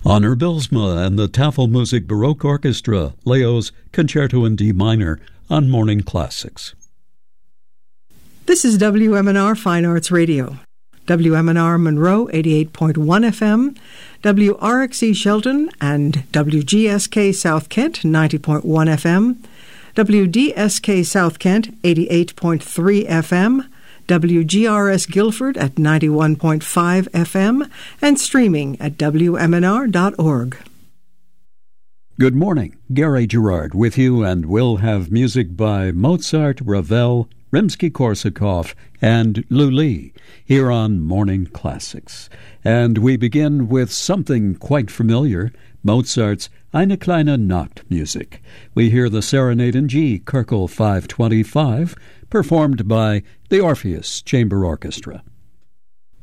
Honor Bylsma and the Tafelmusik Baroque Orchestra, Leo's Concerto in D minor on Morning Classics. This is WMNR Fine Arts Radio. WMNR Monroe 88.1 FM, WRXE Shelton and WGSK South Kent 90.1 FM, WDSK South Kent 88.3 FM, WGRS Guilford at 91.5 FM, and streaming at WMNR.org. Good morning. Gary Gerard with you, and we'll have music by Mozart, Ravel, Rimsky-Korsakov, and Lully here on Morning Classics. And we begin with something quite familiar, Mozart's Eine kleine Nachtmusik. We hear the Serenade in G, Köchel 525, performed by the Orpheus Chamber Orchestra.